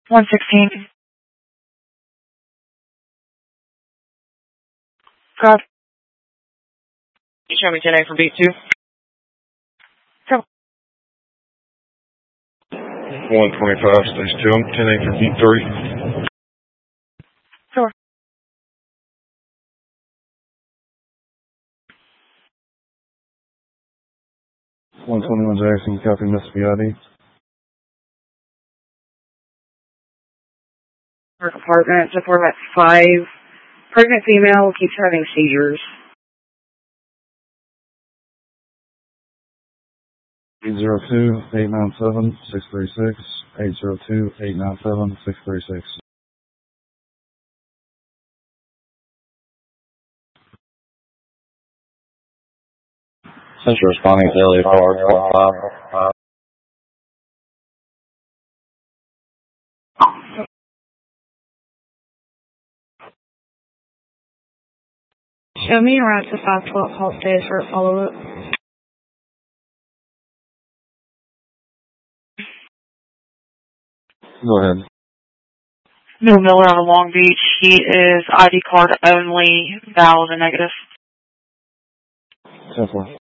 116. God. You show me 10A for beat 2. Go. 125, stay still. 10A for beat 3. Sure. $121 Jackson, copy Mississippi ID. Apartment, apartment 5. Pregnant female keeps having seizures. 802-897-636. 802-897-636. Since you're responding to Elliot Howard, Show me around to 512 Halstead for a follow-up. Go ahead. Bill Miller out of Long Beach. He is ID card only, valid and negative. 10-4.